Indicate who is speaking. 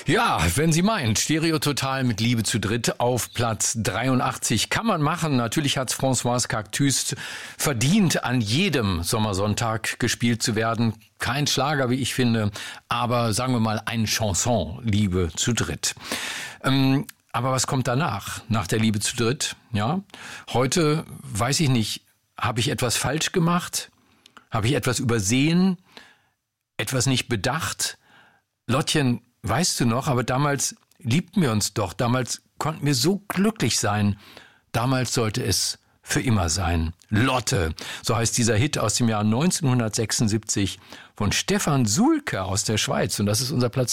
Speaker 1: Ja, wenn Sie meinen, Stereo Total mit Liebe zu dritt auf Platz 83 kann man machen. Natürlich hat Françoise Cactus verdient, an jedem Sommersonntag gespielt zu werden. Kein Schlager, wie ich finde, aber sagen wir mal ein Chanson, Liebe zu dritt. Aber was kommt danach, nach der Liebe zu dritt? Ja, heute weiß ich nicht, habe ich etwas falsch gemacht? Habe ich etwas übersehen? Etwas nicht bedacht? Lottchen, weißt du noch, aber damals liebten wir uns doch, damals konnten wir so glücklich sein. Damals sollte es für immer sein. Lotte, so heißt dieser Hit aus dem Jahr 1976 von Stefan Sulke aus der Schweiz. Und das ist unser Platz